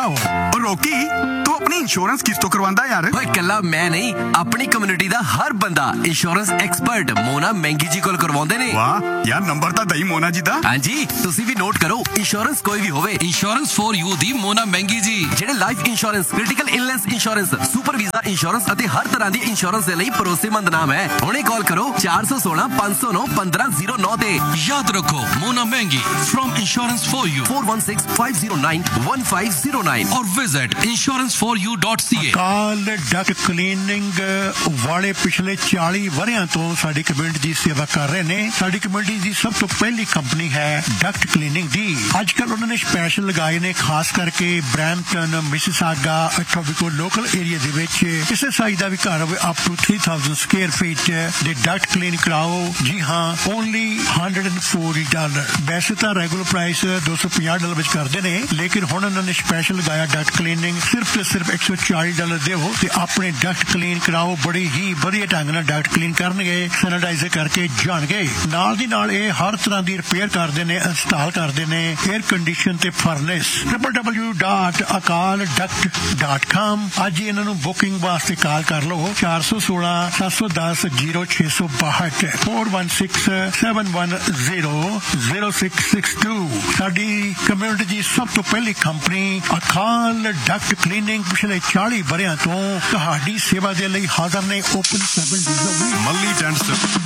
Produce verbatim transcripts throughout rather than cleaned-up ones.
कराओ। रोकी तू अपनी इंश्योरेंस किस तो करवांदा यार? ओए कल्ला मैं नहीं, अपनी कम्युनिटी दा हर बंदा इंश्योरेंस एक्सपर्ट मोना मैंगी जी कोल करवाਉਂਦੇ ਨੇ। वाह यार नंबर ਤਾਂ ਦਈ ਮੋਨਾ ਜੀ ਦਾ। ਹਾਂਜੀ ਤੁਸੀਂ ਵੀ ਨੋਟ ਕਰੋ, ਇੰਸ਼ੋਰੈਂਸ ਕੋਈ ਵੀ ਹੋਵੇ, ਇੰਸ਼ੋਰੈਂਸ ਫॉर ਯੂ ਦੀ ਮੋਨਾ ਮੈਂਗੀ ਜੀ, ਜਿਹੜੇ life insurance, critical illness insurance, super visa insurance ਅਤੇ ਹਰ ਤਰ੍ਹਾਂ ਦੀ ਇੰਸ਼ੋਰੈਂਸ ਦੇ ਲਈ ਭਰੋਸੇਮੰਦ ਨਾਮ ਹੈ। ਹੁਣੇ ਕਾਲ ਕਰੋ ਚਾਰ ਸੌ ਸੋਲਾਂ ਪੰਜ ਸੌ ਨੌ ਪੰਦਰਾਂ ਜ਼ੀਰੋ ਨੌ ਤੇ। ਯਾਦ ਰੱਖੋ ਮੋਨਾ ਮੈਂਗੀ from insurance for you four one six five zero nine one five zero nine or visit insurance for you dot c a। Call duck cleaning ਵਾਲੇ ਪਿਛਲੇ ਚਾਲੀ ਵਰਿਆਂ ਤੋਂ ਸਾਡੀ ਕਮਿਊਨਿਟੀ ਦੀ ਸੇਵਾ ਕਰ ਰਹੇ ਨੇ। ਸਾਡੀ ਕਮਿਊਨਿਟੀ ਦੀ ਸਭ ਤੋਂ ਪਹਿਲੀ ਕੰਪਨੀ ਹੈ ਡਕਟ ਕਲੀਨਿੰਗ ਦੀ। ਅੱਜ ਕੱਲ ਉਹਨਾਂ ਨੇ ਸਪੈਸ਼ਲ ਲਗਾਏ ਨੇ, ਖਾਸ ਕਰਕੇ ਬਰੈਂਪਟਨ, ਮਿਸਿਸਾਗਾ, ਟੋਬੀਕੋ ਲੋਕਲ ਏਰੀਆ ਦੇ ਵਿੱਚ ਕਿਸੇ ਸਾਈਜ਼ ਦਾ ਵੀ ਘਰ ਹੋਵੇ up to three thousand square feet ਦੇ ਡਕਟ ਕਲੀਨ ਕਰਾਓ। ਜੀ ਹਾਂ, only one hundred forty dollar. ਵੈਸੇ ਤਾਂ ਰੈਗੂਲਰ ਪ੍ਰਾਈਸ ਦੋ ਸੌ ਪੰਜਾਹ ਡਾਲਰ ਵਿੱਚ ਕਰਦੇ ਨੇ, ਲੇਕਿਨ ਹੁਣ ਉਹਨਾਂ ਨੇ ਸਪੈਸ਼ਲ ਲਗਾਇਆ ਡਕਟ ਕਲੀਨਿੰਗ ਸਿਰਫ ਤੇ ਸਿਰਫ ਇੱਕ ਸੌ ਚਾਲੀ ਡਾਲਰ ਦੇਵੋ ਤੇ ਆਪਣੇ ਡਕਟ ਕਲੀਨ ਕਰਾਓ। ਬੜੀ ਹੀ ਵਧੀਆ ਢੰਗ ਨਾਲ ਡਕਟ ਕਲੀਨ ਕਰਨਗੇ, ਸੈਨੀਟਾਈਜ਼ਰ ਕਰਕੇ ਜਾਣਗੇ। ਨਾਲ ਦੀ ਨਾਲ ਇਹ ਹਰ ਤਰ੍ਹਾਂ ਦੀ ਰਿਪੇਅਰ ਕਰਦੇ ਨੇ, ਇੰਸਟਾਲ ਕਰਦੇ ਨੇ, 에ਅਰ ਕੰਡੀਸ਼ਨ ਤੇ furnace. Double double you dot Akal Duckett dot com. ਅੱਜ ਹੀ ਇਹਨਾਂ ਨੂੰ ਬੁਕਿੰਗ ਵਾਸਤੇ ਕਾਲ ਕਰ ਲਓ ਚਾਰ ਸੌ ਸੋਲਾਂ ਸੱਤ ਸੌ ਦਸ ਜ਼ੀਰੋ ਛੇ ਸੌ ਬਾਹਠ four one six seven one zero zero six six two। ਸਾਡੀ ਕਮਿਊਨਿਟੀ ਦੀ ਸਭ ਤੋਂ ਪਹਿਲੀ ਕੰਪਨੀ ਅਕਾਲ ਡਕਟ ਕਲੀਨਿੰਗ ਪਿਛਲੇ ਚਾਲੀ ਵਰਿਆਂ ਤੋਂ ਤੁਹਾਡੀ ਸੇਵਾ ਦੇ ਲਈ ਹਾਜ਼ਰ ਨੇ। ਓਪਨ ਸੈਵਨ ਡੇਜ਼ ਮੱਲੀ ਟੈਂਟਸ।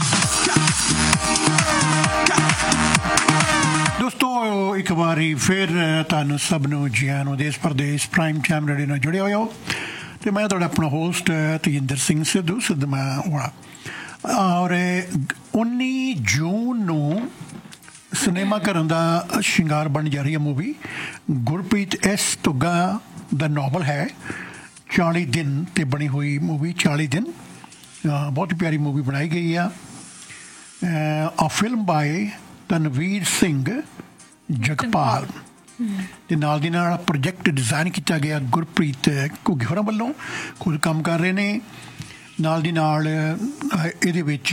ਦੋਸਤੋ ਇੱਕ ਵਾਰੀ ਫਿਰ ਤੁਹਾਨੂੰ ਸਭ ਨੂੰ ਜੀ ਆਇਆਂ ਨੂੰ ਦੇਸ਼ ਪ੍ਰਦੇਸ਼ ਪ੍ਰਾਈਮ ਟਾਈਮ ਰੇਡੀਓ ਨਾਲ ਜੁੜੇ ਹੋਏ ਹੋ ਤੇ ਮੈਂ ਤੁਹਾਡਾ ਆਪਣਾ ਹੋਸਟ ਤੇਜਿੰਦਰ ਸਿੰਘ ਸਿੱਧੂ ਸਿੱਧਮਾ ਵਾਲਾ। ਔਰ ਉੱਨੀ ਜੂਨ ਨੂੰ ਸਿਨੇਮਾ ਘਰਾਂ ਦਾ ਸ਼ਿੰਗਾਰ ਬਣ ਜਾ ਰਹੀ ਹੈ ਮੂਵੀ ਗੁਰਪ੍ਰੀਤ ਐਸ ਧੁੱਗਾ ਦਾ ਨੋਵਲ ਹੈ ਚਾਲੀ ਦਿਨ ਤੇ ਬਣੀ ਹੋਈ ਮੂਵੀ ਚਾਲੀ ਦਿਨ। ਬਹੁਤ ਪਿਆਰੀ ਮੂਵੀ ਬਣਾਈ ਗਈ ਆ। ਆ ਫਿਲਮ ਬਾਏ ਤਨਵੀਰ ਸਿੰਘ ਜਗਪਾਲ ਤੇ ਨਾਲ ਦੀ ਨਾਲ ਪ੍ਰੋਜੈਕਟ ਡਿਜ਼ਾਈਨ ਕੀਤਾ ਗਿਆ ਗੁਰਪ੍ਰੀਤ ਘੁੱਗੀ ਹੋਰਾਂ ਵੱਲੋਂ। ਖੁਦ ਕੰਮ ਕਰ ਰਹੇ ਨੇ। ਨਾਲ ਦੀ ਨਾਲ ਇਹਦੇ ਵਿੱਚ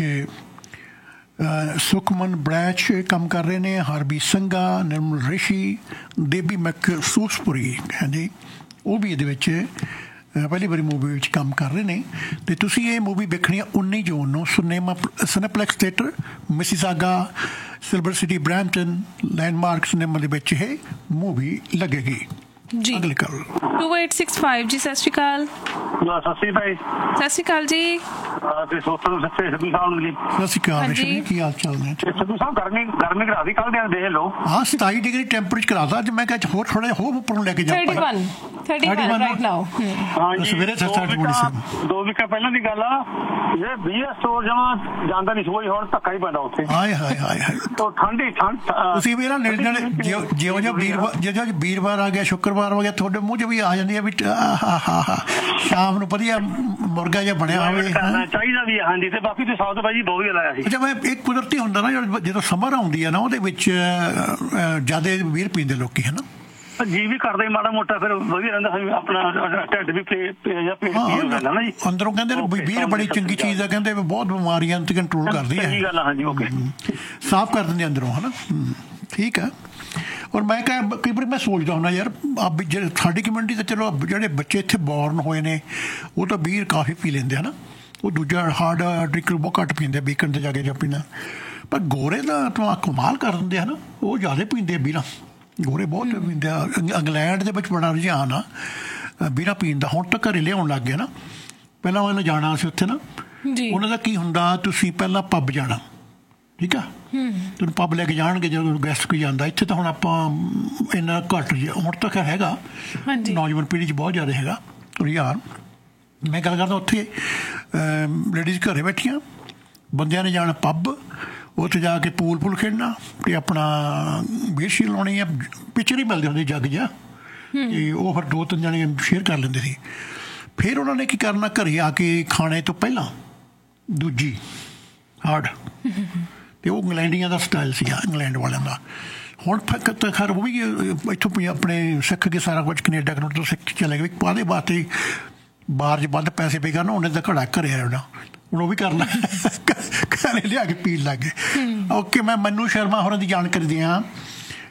ਸੁਖਮਨ ਬ੍ਰੈਚ ਕੰਮ ਕਰ ਰਹੇ ਨੇ, ਹਰਬੀ ਸੰਘਾ, ਨਿਰਮਲ ਰਿਸ਼ੀ, ਦੇਬੀ ਮੈਕਸੂਸਪੁਰੀ ਹਾਂਜੀ, ਉਹ ਵੀ ਇਹਦੇ ਵਿੱਚ ਪਹਿਲੀ ਵਾਰੀ ਮੂਵੀ ਵਿੱਚ ਕੰਮ ਕਰ ਰਹੇ ਨੇ। ਅਤੇ ਤੁਸੀਂ ਇਹ ਮੂਵੀ ਵੇਖਣੀ ਆ ਉੱਨੀ ਜੂਨ ਨੂੰ cinema ਸਿਨੇਪਲੈਕਸ theatre Mississauga, silver city, Brampton, landmark cinema ਦੇ ਵਿੱਚ ਇਹ ਮੂਵੀ ਲੱਗੇਗੀ। ਜੀ ਅਗਲੀ ਕਾਲ two eight six five ਜੀ। ਸਤਿ ਸ਼੍ਰੀ ਅਕਾਲ। ਸਤਿ ਸ਼੍ਰੀ ਅਕਾਲ। ਸਤਿ ਸ਼੍ਰੀ ਅਕਾਲ ਜੀ। ਤੇ ਸੋਤਰ ਨੂੰ ਸੱਚੇ ਸਿੱਧੂ ਸਾਹਿਬ ਨੂੰ ਜੀ ਸਤਿ ਸ਼੍ਰੀ ਅਕਾਲ। ਰਸ਼ਮੀ ਕੀ ਹਾਲ ਚਾਲ ਨੇ? ਸਿੱਧੂ ਸਾਹਿਬ ਗਰਮੀ ਗਰਮੀ ਕਰਾ ਦੀ ਕੱਲ ਦੇ ਦੇਖ ਲਓ। ਹਾਂ ਸਤਾਈ ਡਿਗਰੀ ਟੈਂਪਰੇਚਰ ਕਰਾਦਾ ਅੱਜ। ਮੈਂ ਕਿਹਾ ਹੋਰ ਥੋੜਾ ਜਿਹਾ ਹੋਰ ਉੱਪਰ ਨੂੰ ਲੈ ਕੇ ਜਾ thirty-one thirty-one right now। ਹਾਂ ਜੀ ਸਵੇਰੇ ਦੋ ਵੀਕਾਂ ਪਹਿਲਾਂ ਦੀ ਗੱਲ ਆ। ਇਹ ਬੀ ਐਸ ਸਟੋਰ ਜਮਾ ਜਾਂਦਾ ਨਹੀਂ ਸੋਈ, ਹੁਣ ਧੱਕਾ ਹੀ ਪੈਂਦਾ ਉੱਥੇ। ਹਾਏ ਹਾਏ ਹਾਏ ਹਾਏ। ਤਾਂ ਠੰਡੀ ਠੰਡ ਤੁਸੀਂ ਵੀ ਨਾ ਨੇੜੇ ਨੇੜੇ ਜਿਉਂ ਜਿਉਂ ਜਿਹਾ ਵੀਰਵਾਰ ਜਿਉਂ ਜਿਹਾ ਵੀਰਵਾਰ ਆ ਗਿਆ, ਸ਼ੁੱਕਰਵਾਰ ਆ ਗਿਆ, ਤੁਹਾਡੇ ਮੂੰਹ 'ਚ ਵੀ ਆ ਜਾਂਦੀ ਆ ਵੀ ਸ਼ਾਮ ਨੂੰ ਵਧੀਆ ਮੁਰਗਾ ਜਿਹਾ ਬਣਿਆ ਹੋਵੇ ਚਾਹੀਦਾ ਵੀ। ਹਾਂਜੀ ਤੇ ਬਾਕੀ ਤੇ ਸਾਊਥ ਭਾਜੀ ਬਹੁਤ ਲਾਇਆ ਸੀ। ਅੱਛਾ ਮੈਂ ਇੱਕ ਕੁਦਰਤੀ ਹੁੰਦਾ ਨਾ ਜਦੋਂ ਸਮਰ ਆਉਂਦੀ ਹੈ ਨਾ ਉਹਦੇ ਵਿੱਚ ਜ਼ਿਆਦਾ ਵੀਰ ਪੀਂਦੇ ਲੋਕੀ ਹੈ ਨਾ। ਜੀ ਵੀ ਕਰਦੇ ਮਾੜਾ ਮੋਟਾ ਫਿਰ ਵਧੀਆ ਰਹਿੰਦਾ ਆਪਣਾ ਢਿੱਡ ਵੀ ਅੰਦਰੋਂ ਕਹਿੰਦੇ ਵੀਰ ਬੜੀ ਚੰਗੀ ਚੀਜ਼ ਆ, ਕਹਿੰਦੇ ਬਹੁਤ ਬਿਮਾਰੀਆਂ ਤੇ ਕੰਟਰੋਲ ਕਰਦੀ ਹੈ। ਸਾਫ਼ ਕਰ ਦਿੰਦੇ ਅੰਦਰੋਂ ਹੈ ਨਾ। ਠੀਕ ਹੈ। ਔਰ ਮੈਂ ਕਿਹਾ ਕਈ ਵਾਰੀ ਮੈਂ ਸੋਚਦਾ ਹੁੰਦਾ ਯਾਰ ਆਪ ਜਿਹੜੇ ਸਾਡੀ ਕਮਿਊਨਿਟੀ ਤਾਂ ਚਲੋ ਜਿਹੜੇ ਬੱਚੇ ਇੱਥੇ ਬੋਰਨ ਹੋਏ ਨੇ ਉਹ ਤਾਂ ਬੀਅਰ ਕਾਫੀ ਪੀ ਲੈਂਦੇ ਹੈ ਨਾ। ਉਹ ਦੂਜਾ ਹਾਰਡ ਡਰਿੰਕ ਬਹੁਤ ਘੱਟ ਪੀਂਦੇ ਬੀਕਨ 'ਤੇ ਜਾ ਕੇ ਜਾਂ ਪੀਣਾ। ਪਰ ਗੋਰੇ ਦਾ ਤਾਂ ਕਮਾਲ ਕਰ ਦਿੰਦੇ ਹਨ, ਉਹ ਜ਼ਿਆਦਾ ਪੀਂਦੇ ਬੀਰਾਂ। ਗੋਰੇ ਬਹੁਤ ਪੀਂਦੇ ਆ। ਇੰਗਲੈਂਡ ਦੇ ਵਿੱਚ ਬੜਾ ਰੁਝਾਨ ਆ ਬੀਰਾਂ ਪੀਣ ਦਾ। ਹੁਣ ਤਾਂ ਘਰੇ ਲਿਆਉਣ ਲੱਗ ਗਏ ਨਾ। ਪਹਿਲਾਂ ਉਹਨਾਂ ਜਾਣਾ ਸੀ ਉੱਥੇ ਨਾ, ਉਹਨਾਂ ਦਾ ਕੀ ਹੁੰਦਾ ਤੁਸੀਂ ਪਹਿਲਾਂ ਪੱਬ ਜਾਣਾ, ਠੀਕ ਆ, ਤੁਹਾਨੂੰ ਪੱਬ ਲੈ ਕੇ ਜਾਣਗੇ ਜਦੋਂ ਗੈਸਟ ਕੋਈ ਜਾਂਦਾ। ਇੱਥੇ ਤਾਂ ਹੁਣ ਆਪਾਂ ਇੰਨਾ ਘੱਟ ਹੁਣ ਤਾਂ ਖੈਰ ਹੈਗਾ, ਨੌਜਵਾਨ ਪੀੜ੍ਹੀ 'ਚ ਬਹੁਤ ਜ਼ਿਆਦਾ ਹੈਗਾ ਰੁਝਾਨ। ਮੈਂ ਗੱਲ ਕਰਦਾ ਉੱਥੇ ਲੇਡੀਜ਼ ਘਰੇ ਬੈਠੀਆਂ, ਬੰਦਿਆਂ ਨੇ ਜਾਣਾ ਪੱਬ, ਉੱਥੇ ਜਾ ਕੇ ਪੂਲ ਪੂਲ ਖੇਡਣਾ ਅਤੇ ਆਪਣਾ ਬੀਅਰ ਲਾਉਣੀ ਆ। ਪਿਕਚਰ ਹੀ ਮਿਲਦੇ ਹੁੰਦੇ ਜੱਗ ਜਿਹਾ ਅਤੇ ਉਹ ਫਿਰ ਦੋ ਤਿੰਨ ਜਣੇ ਸ਼ੇਅਰ ਕਰ ਲੈਂਦੇ ਸੀ। ਫਿਰ ਉਹਨਾਂ ਨੇ ਕੀ ਕਰਨਾ ਘਰੇ ਆ ਕੇ ਖਾਣੇ ਤੋਂ ਪਹਿਲਾਂ ਦੂਜੀ ਹਾਰਡ, ਅਤੇ ਉਹ ਇੰਗਲੈਂਡੀਆਂ ਦਾ ਸਟਾਈਲ ਸੀਗਾ ਇੰਗਲੈਂਡ ਵਾਲਿਆਂ ਦਾ। ਹੁਣ ਤਾਂ ਖੈਰ ਉਹ ਵੀ ਇੱਥੋਂ ਆਪਣੇ ਸਿੱਖ ਕੇ ਸਾਰਾ ਕੁਝ ਕਨੇਡਾ ਕਨੂਡਾ ਤੋਂ ਸਿੱਖ ਚਲੇ ਗਏ। ਕਾਹਦੇ ਵਾਸਤੇ ਬਾਹਰ 'ਚ ਵੱਧ ਪੈਸੇ ਪਏਗਾ ਨਾ ਉਹਨੇ ਤਾਂ ਘੜਾ ਘਰੇ ਆਉਣਾ, ਹੁਣ ਉਹ ਵੀ ਕਰ ਲੈ ਘਰੇ ਲਿਆ ਕੇ ਪੀਣ ਲੱਗ ਗਏ। ਓਕੇ। ਮੈਂ ਮਨੂ ਸ਼ਰਮਾ ਹੋਰਾਂ ਦੀ ਜਾਣਕਾਰੀ ਦਿਆਂ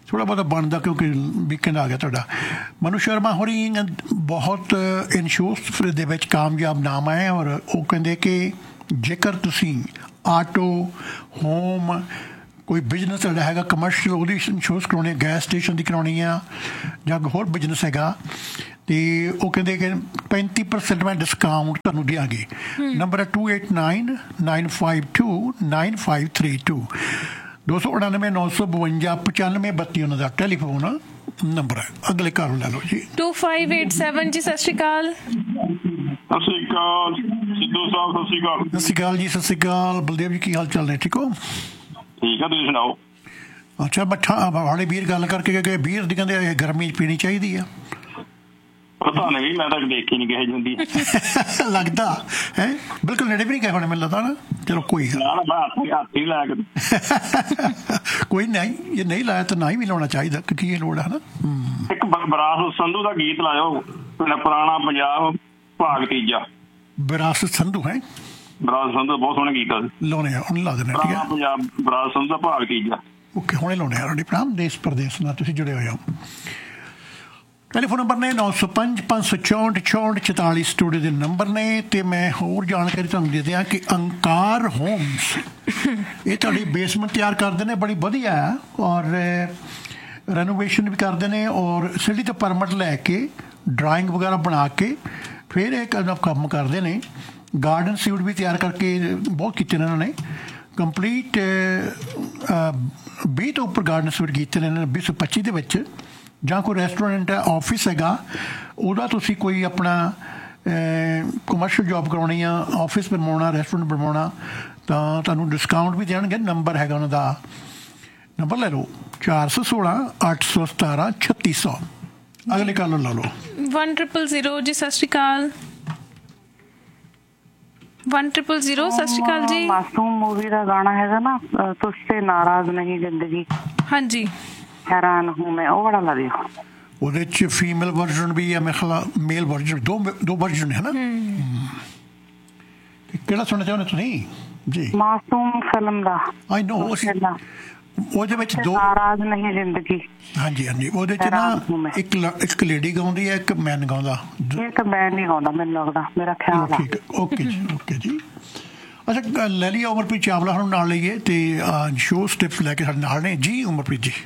ਥੋੜ੍ਹਾ ਬਹੁਤਾ ਬਣਦਾ ਕਿਉਂਕਿ ਵੀਕਐਂਡ ਆ ਗਿਆ ਤੁਹਾਡਾ। ਮਨੂ ਸ਼ਰਮਾ ਹੋਰੀ ਬਹੁਤ ਇੰਸ਼ੋਰੈਂਸ ਦੇ ਵਿੱਚ ਕਾਮਯਾਬ ਨਾਮ ਹੈ ਔਰ ਉਹ ਕਹਿੰਦੇ ਕਿ ਜੇਕਰ ਤੁਸੀਂ ਆਟੋ ਹੋਮ ਕੋਈ ਬਿਜ਼ਨਸ ਤੁਹਾਡਾ ਹੈਗਾ ਕਮਰਸ਼ੀਅਲ ਉਹਦੀ ਇੰਸ਼ੋਰੈਂਸ ਕਰਾਉਣੀ ਹੈ, ਗੈਸ ਸਟੇਸ਼ਨ ਦੀ ਕਰਾਉਣੀ ਆ ਜਾਂ ਹੋਰ ਬਿਜ਼ਨਸ ਹੈਗਾ ਅਤੇ ਉਹ ਕਹਿੰਦੇ ਕਿ ਪੈਂਤੀ ਪਰਸੈਂਟ ਮੈਂ ਡਿਸਕਾਊਂਟ ਤੁਹਾਨੂੰ ਦਿਆਂਗੇ। ਨੰਬਰ ਹੈ to eight nine nine five to nine five three two ਦੋ ਸੌ ਉਣਾਨਵੇਂ ਨੌ ਸੌ ਬਵੰਜਾ ਪਚਾਨਵੇਂ ਬੱਤੀ ਉਹਨਾਂ ਦਾ ਟੈਲੀਫੋਨ ਨੰਬਰ ਹੈ। ਅਗਲੇ ਘਰ ਲੈ ਲਓ ਜੀ। ਟੂ ਫਾਈਵ ਏਟ ਸੈਵਨ ਜੀ ਸਤਿ ਸ਼੍ਰੀ ਅਕਾਲ। ਸਤਿ ਸ਼੍ਰੀ ਅਕਾਲ ਸਿੱਧੂ ਸਾਹਿਬ, ਸਤਿ ਸ਼੍ਰੀ ਅਕਾਲ। ਸਤਿ ਸ਼੍ਰੀ ਅਕਾਲ ਜੀ। ਸਤਿ ਸ਼੍ਰੀ ਅਕਾਲ ਬਲਦੇਵ ਜੀ, ਕੀ ਹਾਲ ਚਾਲ ਨੇ? ਠੀਕ ਹੋ? ਠੀਕ ਆ, ਤੁਸੀਂ ਸੁਣਾਓ? ਅੱਛਾ, ਬੱਠਾ ਵਾਲੇ ਬੀਰ ਗੱਲ ਕਰਕੇ ਗਏ ਬੀਰ ਦੀ ਕਹਿੰਦੇ ਇਹ ਗਰਮੀ 'ਚ ਪੀਣੀ ਚਾਹੀਦੀ ਆ। ਪਤਾ ਨਹੀਂ, ਮੈਂ ਤਾਂ ਦੇਖੀ ਨਹੀਂ ਕਿਸੇ ਹੁੰਦੀ ਲੱਗਦਾ ਹੈ ਬਿਲਕੁਲ ਨੇੜੇ ਵੀ ਨਹੀਂ ਗਏ ਹੋਣੇ ਮੈਨੂੰ ਲੱਗਦਾ ਨਾ। ਚਲੋ ਕੋਈ ਗੱਲ ਹੱਥ ਹੀ ਲਾਇਆ ਕੋਈ ਨਹੀਂ, ਜੇ ਨਹੀਂ ਲਾਇਆ ਤਾਂ ਨਾ ਹੀ ਵੀ ਲਾਉਣਾ ਚਾਹੀਦਾ ਕਿਉਂਕਿ ਇਹ ਲੋੜ ਹੈ ਨਾ। ਇੱਕ ਵਿਰਾਸਤ ਸੰਧੂ ਦਾ ਗੀਤ ਲਾਇਓ, ਪੁਰਾਣਾ ਪੰਜਾਬ ਭਾਗ ਤੀਜਾ। ਵਿਰਾਸਤ ਸੰਧੂ ਹੈ? ਵਿਰਾਸਤ ਸੰਧੂ ਬਹੁਤ ਸੋਹਣਾ ਗੀਤ ਆ, ਲਾਉਣੇ ਆ ਉਹਨੂੰ ਲਾ ਦੇਣੇ। ਠੀਕ ਹੈ, ਪੰਜਾਬ ਵਿਰਾਸਤ ਸੰਧੂ ਦਾ ਭਾਗ ਤੀਜਾ। ਓਕੇ, ਹੁਣੇ ਲਾਉਣੇ ਆ। ਪ੍ਰਣਾਮ ਦੇਸ਼ ਪ੍ਰਦੇਸ਼ ਨਾਲ ਤੁਸੀਂ ਜੁੜੇ ਹੋਏ ਹੋ। ਟੈਲੀਫੋਨ ਨੰਬਰ ਨੇ ਨੌ ਸੌ ਪੰਜ ਪੰਜ ਸੌ ਚੌਂਹਠ ਚੌਂਹਠ ਚੁਤਾਲੀ ਸਟੂਡੀਓ ਦੇ ਨੰਬਰ ਨੇ। ਅਤੇ ਮੈਂ ਹੋਰ ਜਾਣਕਾਰੀ ਤੁਹਾਨੂੰ ਦੇ ਦਿਆਂ ਕਿ ਅੰਕਾਰ ਹੋਮਸ ਇਹ ਤੁਹਾਡੀ ਬੇਸਮੈਂਟ ਤਿਆਰ ਕਰਦੇ ਨੇ, ਬੜੀ ਵਧੀਆ ਹੈ ਔਰ ਰੈਨੋਵੇਸ਼ਨ ਵੀ ਕਰਦੇ ਨੇ ਔਰ ਸਿਟੀ ਤੋਂ ਪਰਮਿਟ ਲੈ ਕੇ ਡਰਾਇੰਗ ਵਗੈਰਾ ਬਣਾ ਕੇ ਫਿਰ ਇਹ ਕੰਮ ਕਰਦੇ ਨੇ। ਗਾਰਡਨ ਸਿਊਟ ਵੀ ਤਿਆਰ ਕਰਕੇ ਬਹੁਤ ਕੀਤੇ ਨੇ ਇਹਨਾਂ ਨੇ। ਕੰਪਲੀਟ ਵੀਹ ਤੋਂ ਉੱਪਰ ਗਾਰਡਨ ਸਿਊਟ ਕੀਤੇ ਨੇ ਇਹਨਾਂ ਨੇ ਵੀਹ ਸੌ ਪੱਚੀ ਦੇ ਵਿੱਚ। ਜਾਂ ਕੋਈ ਰੈਸਟੋਰੈਂਟ ਹੈ, ਆਫਿਸ ਹੈਗਾ, ਉਹਦਾ ਤੁਸੀਂ ਕੋਈ ਆਪਣਾ ਕਮਰਸ਼ੀਅਲ ਜੋਬ ਕਰਾਉਣੀ ਆ, ਆਫਿਸ ਬਣਵਾਉਣਾ, ਰੈਸਟੋਰੈਂਟ ਬਣਵਾਉਣਾ ਤਾਂ ਤੁਹਾਨੂੰ ਡਿਸਕਾਊਂਟ ਵੀ ਦੇਣਗੇ। ਨੰਬਰ ਹੈਗਾ ਉਹਨਾਂ ਦਾ, ਨੰਬਰ ਲੈ ਲਓ ਚਾਰ ਸੌ ਸੋਲਾਂ ਅੱਠ ਸੌ ਸਤਾਰਾਂ ਛੱਤੀ ਸੌ। ਅਗਲੇ ਕੱਲ੍ਹ ਲਾ ਲਓ ਵਨ ਟ੍ਰਿਪਲ ਜ਼ੀਰੋ ਜੀ ਸਤਿ ਸ਼੍ਰੀ ਅਕਾਲ। ਵਨ ਟ੍ਰਿਪਲ ਜ਼ੀਰੋ ਸਤਿ ਸ਼੍ਰੀ ਅਕਾਲ ਜੀ। ਮਾਸੂਮ ਮੂਵੀ ਦਾ ਗਾਣਾ ਹੈਗਾ ਨਾ, ਤੁਝਸੇ ਨਾਰਾਜ਼ ਨਹੀਂ ਜ਼ਿੰਦਗੀ, ਹਾਂਜੀ ਹੈਰਾਨ ਹੂੰ ਮੈਂ, ਉਹ ਵਾਲਾ ਲਾ ਦਿਓ। ਉਹਦੇ 'ਚ ਫੀਮੇਲ ਵਰਜਨ ਵੀ ਹੈ, ਮੇਰੇ ਖਿਆਲ ਮੇਲ ਵਰਜਨ, ਦੋ ਦੋ ਵਰਜਨ ਹੈ ਨਾ। ਕਿਹੜਾ ਸੁਣਨਾ ਚਾਹੁੰਦੇ ਤੁਸੀਂ ਜੀ? ਮਾਸੂਮ ਫਿਲਮ ਦਾ। ਆਈ ਨੋ ਉਹਦੇ ਵਿੱਚ ਦੋ ਨਾਰਾਜ਼ ਨਹੀਂ ਜ਼ਿੰਦਗੀ। ਹਾਂਜੀ ਹਾਂਜੀ, ਉਹਦੇ 'ਚ ਨਾ ਇੱਕ ਇੱਕ ਲੇਡੀ ਗਾਉਂਦੀ ਹੈ, ਇੱਕ ਮੈਨ ਗਾਉਂਦਾ। ਇੱਕ ਮੈਨ ਨਹੀਂ ਗਾਉਂਦਾ ਮੈਨੂੰ ਲੱਗਦਾ, ਮੇਰਾ ਖਿਆਲ ਹੈ। ਠੀਕ ਹੈ, ਓਕੇ ਜੀ ਓਕੇ ਜੀ। ਅੱਛਾ, ਲੈ ਲਈਏ ਉਮਰਪ੍ਰੀਤ ਚਾਵਲਾ ਹੁਣ ਨਾਲ ਲਈਏ ਅਤੇ ਸ਼ੋਅ ਸਟਿਪਸ ਲੈ ਕੇ ਸਾਡੇ ਨਾਲ ਨੇ ਜੀ। ਉਮਰਪ੍ਰੀਤ ਜੀ।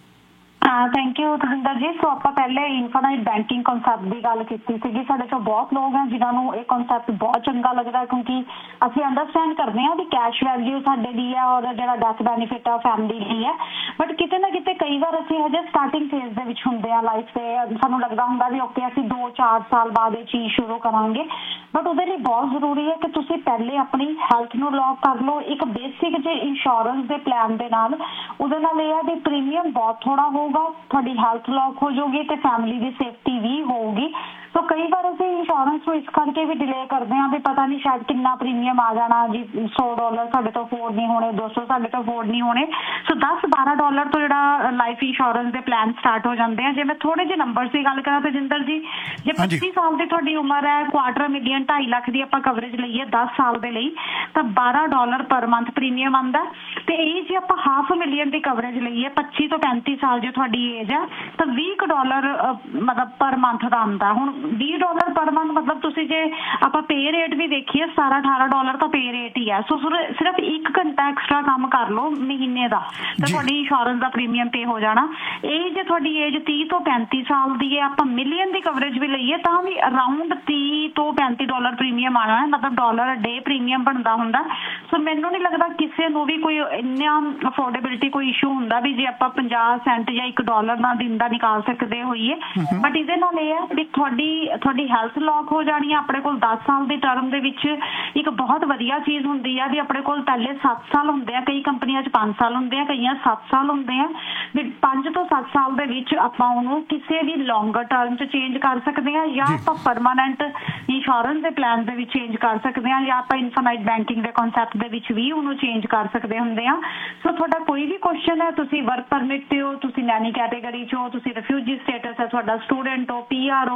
ਥੈਂਕ ਯੂ ਤਹਿੰਦਰ ਜੀ। ਸੋ ਆਪਾਂ ਪਹਿਲੇ ਇਨਫਾਈਨਾਈਟ ਬੈਂਕਿੰਗ ਕਨਸੈਪਟ ਦੀ ਗੱਲ ਕੀਤੀ ਸੀਗੀ। ਸਾਡੇ ਚੋਂ ਬਹੁਤ ਲੋਕ ਹੈ ਜਿਨ੍ਹਾਂ ਨੂੰ ਇਹ ਕਨਸੈਪਟ ਬਹੁਤ ਚੰਗਾ ਲੱਗਦਾ ਕਿਉਂਕਿ ਅਸੀਂ ਅੰਡਰਸਟੈਂਡ ਕਰਦੇ ਹਾਂ ਵੀ ਕੈਸ਼ ਵੈਲਿਊ ਸਾਡੇ ਲਈ ਹੈ ਔਰ ਜਿਹੜਾ ਡੈਥ ਬੈਨੀਫਿਟ ਆ ਫੈਮਿਲੀ ਲਈ ਹੈ। ਬਟ ਕਿਤੇ ਨਾ ਕਿਤੇ ਕਈ ਵਾਰ ਅਸੀਂ ਹਜੇ ਸਟਾਰਟਿੰਗ ਫੇਜ਼ ਦੇ ਵਿੱਚ ਹੁੰਦੇ ਹਾਂ ਲਾਈਫ ਦੇ। ਸਾਨੂੰ ਲੱਗਦਾ ਹੁੰਦਾ ਵੀ ਓਕੇ ਅਸੀਂ ਦੋ ਚਾਰ ਸਾਲ ਬਾਅਦ ਇਹ ਚੀਜ਼ ਸ਼ੁਰੂ ਕਰਾਂਗੇ। ਬਟ ਉਹਦੇ ਲਈ ਬਹੁਤ ਜ਼ਰੂਰੀ ਹੈ ਕਿ ਤੁਸੀਂ ਪਹਿਲੇ ਆਪਣੀ ਹੈਲਥ ਨੂੰ ਲੌਕ ਕਰ ਲਓ ਇੱਕ ਬੇਸਿਕ ਜੇ ਇੰਸ਼ੋਰੈਂਸ ਦੇ ਪਲਾਨ ਦੇ ਨਾਲ। ਉਹਦੇ ਨਾਲ ਇਹ ਹੈ ਵੀ ਪ੍ਰੀਮੀਅਮ ਬਹੁਤ ਥੋੜਾ ਹੋਊਗਾ, ਤੁਹਾਡੀ ਹੈਲਥ ਲੌਕ ਹੋ ਜਾਊਗੀ ਤੇ ਫੈਮਿਲੀ ਦੀ ਸੇਫਟੀ ਵੀ ਹੋਊਗੀ। ਸੋ ਕਈ ਵਾਰ ਅਸੀਂ ਇੰਸ਼ੋਰੈਂਸ ਨੂੰ ਇਸ ਕਰਕੇ ਵੀ ਡਿਲੇ ਕਰਦੇ ਹਾਂ ਵੀ ਪਤਾ ਨਹੀਂ ਸ਼ਾਇਦ ਕਿੰਨਾ ਪ੍ਰੀਮੀਅਮ ਆ ਜਾਣਾ ਜੀ, ਸੌ ਡਾਲਰ ਸਾਡੇ ਤੋਂ ਅਫੋਰਡ ਨਹੀਂ ਹੋਣੇ, ਦੋ ਸੌ ਸਾਡੇ ਤੋਂ ਅਫੋਰਡ ਨਹੀਂ ਹੋਣੇ। ਸੋ ਦਸ ਬਾਰਾਂ ਡਾਲਰ ਤੋਂ ਜਿਹੜਾ ਲਾਈਫ ਇੰਸ਼ੋਰੈਂਸ ਦੇ ਪਲਾਨ ਸਟਾਰਟ ਹੋ ਜਾਂਦੇ ਆ। ਜੇ ਮੈਂ ਥੋੜੇ ਜਿਹੇ ਨੰਬਰਸ ਦੀ ਗੱਲ ਕਰਾਂ ਤੇਜਿੰਦਰ ਜੀ, ਜੇ ਪੱਚੀ ਸਾਲ ਦੀ ਤੁਹਾਡੀ ਉਮਰ ਹੈ, ਕੁਆਟਰ ਮਿਲੀਅਨ ਢਾਈ ਲੱਖ ਦੀ ਆਪਾਂ ਕਵਰੇਜ ਲਈਏ ਦਸ ਸਾਲ ਦੇ ਲਈ ਤਾਂ ਬਾਰਾਂ ਡਾਲਰ ਪਰ ਮੰਥ ਪ੍ਰੀਮੀਅਮ ਆਉਂਦਾ। ਤੇ ਇਹ ਜੇ ਆਪਾਂ ਹਾਫ ਮਿਲੀਅਨ ਦੀ ਕਵਰੇਜ ਲਈਏ ਪੱਚੀ ਤੋਂ ਪੈਂਤੀ ਸਾਲ ਜੇ ਤੁਹਾਡੀ ਏਜ ਹੈ ਤਾਂ ਵੀਹ ਕੁ ਡਾਲਰ ਮਤਲਬ ਪਰ ਮੰਥ ਦਾ ਆਉਂਦਾ। ਹੁਣ ਵੀਹ ਡਾਲਰ ਪਰ ਮੰਥ ਮਤਲਬ ਤੁਸੀਂ ਜੇ ਆਪਾਂ ਪੇ ਰੇਟ ਵੀ ਦੇਖੀਏ ਸਤਾਰਾਂ ਅਠਾਰਾਂ ਡਾਲਰ ਤਾਂ ਪੇ ਰੇਟ ਹੀ ਹੈ। ਸੋ ਸਿਰਫ ਇੱਕ ਘੰਟਾ ਐਕਸਟਰਾ ਕੰਮ ਕਰ ਲਓ ਮਹੀਨੇ ਦਾ ਤਾਂ ਤੁਹਾਡੀ ਇੰਸ਼ੋਰੈਂਸ ਦਾ ਪ੍ਰੀਮੀਅਮ ਪੇ ਹੋ ਜਾਣਾ। ਇਹ ਜੇ ਤੁਹਾਡੀ ਏਜ ਤੀਹ ਤੋਂ ਪੈਂਤੀ ਸਾਲ ਦੀ ਹੈ, ਆਪਾਂ ਮਿਲੀਅਨ ਦੀ ਕਵਰੇਜ ਵੀ ਲਈਏ ਤਾਂ ਵੀ ਅਰਾਊਂਡ ਤੀਹ ਤੋਂ ਪੈਂਤੀ ਡਾਲਰ ਪ੍ਰੀਮੀਅਮ ਆਉਣਾ ਹੈ, ਮਤਲਬ ਡਾਲਰ ਡੇ ਪ੍ਰੀਮੀਅਮ ਬਣਦਾ ਹੁੰਦਾ। ਸੋ ਮੈਨੂੰ ਨਹੀਂ ਲੱਗਦਾ ਕਿਸੇ ਨੂੰ ਵੀ ਕੋਈ ਇੰਨਾ ਅਫੋਰਡੇਬਿਲਿਟੀ ਕੋਈ ਇਸ਼ੂ ਹੁੰਦਾ ਵੀ ਜੇ ਆਪਾਂ ਪੰਜਾਹ ਸੈਂਟ ਜਾਂ ਇੱਕ ਡਾਲਰ ਨਾਲ ਦਿਨ ਦਾ ਨਿਕਾਲ ਸਕਦੇ ਹੋਈਏ। ਬਟ ਇਹਦੇ ਨਾਲ ਇਹ ਹੈ ਵੀ ਤੁਹਾਡੀ ਤੁਹਾਡੀ ਹੈਲਥ ਲੌਕ ਹੋ ਜਾਣੀ ਹੈ। ਆਪਣੇ ਕੋਲ ਦਸ ਸਾਲ ਦੀ ਟਰਮ ਦੇ ਵਿੱਚ ਇੱਕ ਬਹੁਤ ਵਧੀਆ ਚੀਜ਼ ਹੁੰਦੀ ਹੈ ਵੀ ਆਪਣੇ ਕੋਲ ਪਹਿਲੇ ਸੱਤ ਸਾਲ ਹੁੰਦੇ ਆ, ਕਈ ਕੰਪਨੀਆਂ 'ਚ ਪੰਜ ਸਾਲ ਹੁੰਦੇ ਆ, ਕਈਆਂ ਸੱਤ ਸਾਲ ਹੁੰਦੇ ਆ। ਵੀ ਪੰਜ ਤੋਂ ਸੱਤ ਸਾਲ ਦੇ ਵਿੱਚ ਆਪਾਂ ਉਹਨੂੰ ਕਿਸੇ ਵੀ ਲੌਂਗਰ ਟਰਮ 'ਚ ਚੇਂਜ ਕਰ ਸਕਦੇ ਹਾਂ ਜਾਂ ਆਪਾਂ ਪਰਮਾਨੈਂਟ ਇੰਸ਼ੋਰੈਂਸ ਦੇ ਪਲਾਨ ਦੇ ਵਿੱਚ ਚੇਂਜ ਕਰ ਸਕਦੇ ਹਾਂ ਜਾਂ ਆਪਾਂ ਇਨਫਾਈਨਾਈਟ ਬੈਂਕਿੰਗ ਦੇ ਕਨਸੈਪਟ ਦੇ ਵਿੱਚ ਵੀ ਉਹਨੂੰ ਚੇਂਜ ਕਰ ਸਕਦੇ ਹੁੰਦੇ ਆ। ਸੋ ਤੁਹਾਡਾ ਕੋਈ ਵੀ ਕੁਐਸਚਨ ਹੈ, ਤੁਸੀਂ ਵਰਕ ਪਰਮਿਟ ਤੇ ਹੋ, ਤੁਸੀਂ ਨੈਨੀ ਕੈਟੇਗਰੀ 'ਚ ਹੋ, ਤੁਸੀਂ ਰਿਫਿਊਜੀ ਸਟੇਟਸ ਹੈ ਤੁਹਾਡਾ, ਸਟੂਡੈਂਟ ਹੋ, ਪੀ ਆਰ ਹੋ,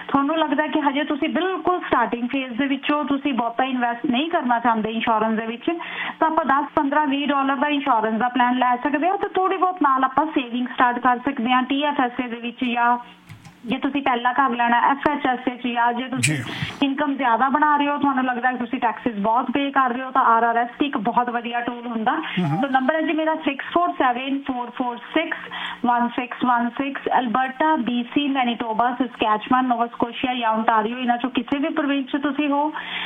ਤੁਹਾਨੂੰ ਲੱਗਦਾ ਕਿ ਹਜੇ ਤੁਸੀਂ ਬਿਲਕੁਲ ਸਟਾਰਟਿੰਗ ਫੇਜ਼ ਦੇ ਵਿੱਚੋਂ, ਤੁਸੀਂ ਬਹੁਤਾ ਇਨਵੈਸਟ ਨਹੀਂ ਕਰਨਾ ਚਾਹੁੰਦੇ ਇੰਸ਼ੋਰੈਂਸ ਦੇ ਵਿੱਚ, ਤਾਂ ਆਪਾਂ ਦਸ ਪੰਦਰਾਂ ਵੀਹ ਡਾਲਰ ਦਾ ਇੰਸ਼ੋਰੈਂਸ ਦਾ ਪਲਾਨ ਲੈ ਸਕਦੇ ਹੋ ਤੇ ਥੋੜੀ ਬਹੁਤ ਨਾਲ ਆਪਾਂ ਸੇਵਿੰਗ ਸਟਾਰਟ ਕਰ ਸਕਦੇ ਹਾਂ ਟੀ ਐਫ ਐਸ ਏ ਦੇ ਵਿੱਚ, ਜਾਂ ਜੇ ਤੁਸੀਂ ਪਹਿਲਾਂ ਕਰ ਲੈਣਾ ਐਫ ਐਚ ਐਸ ਏ 'ਚ, ਜਾਂ ਜੇ ਤੁਸੀਂ ਇਨਕਮ ਜ਼ਿਆਦਾ ਬਣਾ ਰਹੇ ਹੋ, ਤੁਹਾਨੂੰ ਲੱਗਦਾ ਕਿ ਤੁਸੀਂ ਟੈਕਸਿਸ ਬਹੁਤ ਪੇ ਕਰ ਰਹੇ ਹੋ, ਤਾਂ ਆਰ ਆਰ ਐਸ ਟੀ ਇੱਕ ਬਹੁਤ ਵਧੀਆ ਟੂਲ ਹੁੰਦਾ। ਸੋ ਨੰਬਰ ਹੈ ਜੀ ਮੇਰਾ six four seven four four six one six one six. Alberta, B C, Manitoba, ਸਸਕੈਚਮਨ, ਨੋਵਾ ਸਕੋਸ਼ੀਆ ਜਾਂ ਓਨਟਾਰੀਓ, ਇਹਨਾਂ ਚੋਂ ਕਿਸੇ ਵੀ ਪ੍ਰੋਵਿੰਸ 'ਚ ਤੁਸੀਂ ਹੋ,